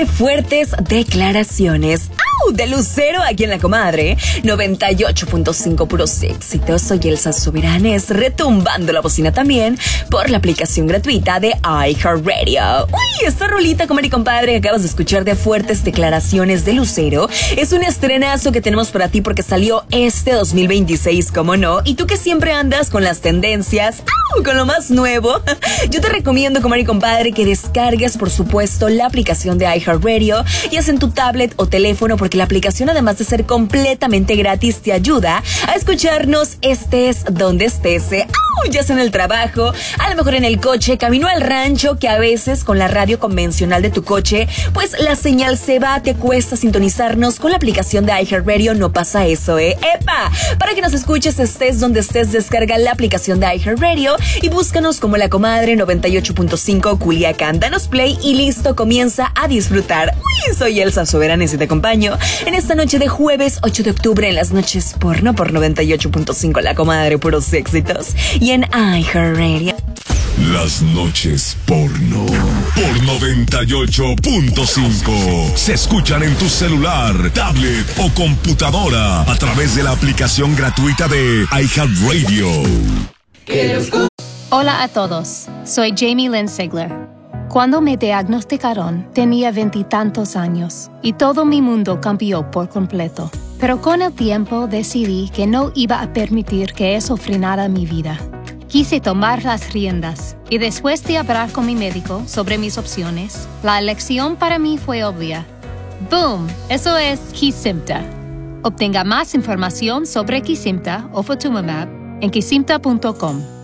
Fuertes declaraciones. ¡Au! De Lucero aquí en La Comadre 98.5, puros éxitos. Soy Elsa Soberanes, retumbando la bocina también por la aplicación gratuita de iHeartRadio. Uy, esta rolita, comadre y compadre, que acabas de escuchar de Fuertes declaraciones de Lucero, es un estrenazo que tenemos para ti porque salió este 2026, ¿cómo no? Y tú que siempre andas con las tendencias, ¡au! Con lo más nuevo, yo te recomiendo, comadre y compadre, que descargues, por supuesto, la aplicación de iHeartRadio, ya sea en tu tablet o teléfono, porque la aplicación, además de ser completamente gratis, te ayuda a escucharnos estés donde estés, ya sea en el trabajo, a lo mejor en el coche, camino al rancho, que a veces con la radio convencional de tu coche, pues la señal se va, te cuesta sintonizarnos. Con la aplicación de iHeartRadio no pasa eso, ¡Epa! Para que nos escuches, estés donde estés, descarga la aplicación de iHeartRadio y búscanos como La Comadre 98.5 Culiacán. Danos play y listo, comienza a disfrutar. Uy, soy Elsa Soberanes y te acompaño en esta noche de jueves 8 de octubre en las noches porno por 98.5 La Comadre, puros éxitos, y en iHeartRadio. Las noches porno por 98.5 se escuchan en tu celular, tablet o computadora a través de la aplicación gratuita de iHeartRadio. Hola a todos, soy Jamie Lynn Sigler. Cuando me diagnosticaron, tenía 20 y tantos años y todo mi mundo cambió por completo. Pero con el tiempo decidí que no iba a permitir que eso frenara mi vida. Quise tomar las riendas y después de hablar con mi médico sobre mis opciones, la elección para mí fue obvia. ¡Boom! Eso es Kesimpta. Obtenga más información sobre Kesimpta o Ofatumumab en kesimpta.com.